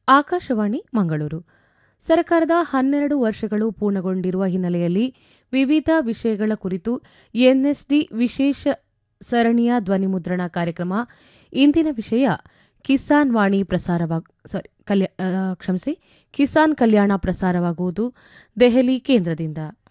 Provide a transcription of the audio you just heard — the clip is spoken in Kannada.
ಆಕಾಶವಾಣಿ ಮಂಗಳೂರು. ಸರ್ಕಾರದ 12 ವರ್ಷಗಳು ಪೂರ್ಣಗೊಂಡಿರುವ ಹಿನ್ನೆಲೆಯಲ್ಲಿ ವಿವಿಧ ವಿಷಯಗಳ ಕುರಿತು ಎನ್ಎಸ್ಡಿ ವಿಶೇಷ ಸರಣಿಯ ಧ್ವನಿಮುದ್ರಣ ಕಾರ್ಯಕ್ರಮ ಇಂದಿನ ವಿಷಯ ಕಿಸಾನ್ ಕಲ್ಯಾಣ ಪ್ರಸಾರವಾಗುವುದು ದೆಹಲಿ ಕೇಂದ್ರದಿಂದ.